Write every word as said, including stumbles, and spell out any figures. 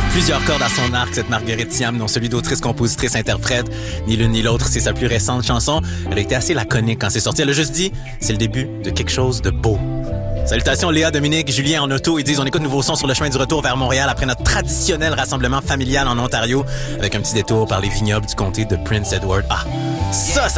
Plusieurs cordes à son arc, cette Marguerite Thiam, non celui d'autrice, compositrice, interprète, ni l'une ni l'autre, c'est sa plus récente chanson. Elle a été assez laconique quand c'est sorti. Elle a juste dit, c'est le début de quelque chose de beau. Salutations Léa, Dominique, Julien en auto. Ils disent, on écoute nouveau son sur le chemin du retour vers Montréal après notre traditionnel rassemblement familial en Ontario avec un petit détour par les vignobles du comté de Prince Edward. Ah, ça, ça